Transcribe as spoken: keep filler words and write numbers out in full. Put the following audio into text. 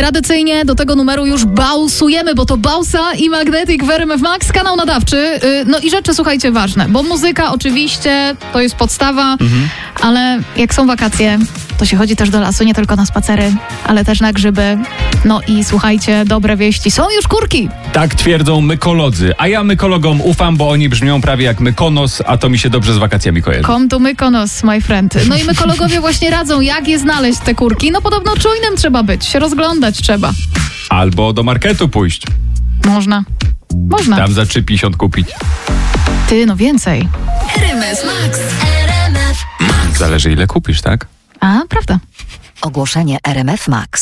Tradycyjnie do tego numeru już bałsujemy, bo to Bausa i Magnetic w R M F Max, kanał nadawczy. Yy, no i rzeczy, słuchajcie, ważne, bo muzyka oczywiście to jest podstawa, mhm. ale jak są wakacje, to się chodzi też do lasu, nie tylko na spacery, ale też na grzyby. No i słuchajcie, dobre wieści, są już kurki. Tak twierdzą mykolodzy, a ja mykologom ufam, bo oni brzmią prawie jak Mykonos, a to mi się dobrze z wakacjami kojarzy. Come to Mykonos, my friend. No i mykologowie właśnie radzą, jak je znaleźć, te kurki. No podobno czujnym trzeba być, się rozglądać trzeba. Albo do marketu pójść. Można. Można. Tam za trzy pięćdziesiąt kupić. Ty, no więcej. R M F Max. R M F Max. Zależy ile kupisz, tak? A, prawda. Ogłoszenie R M F Max.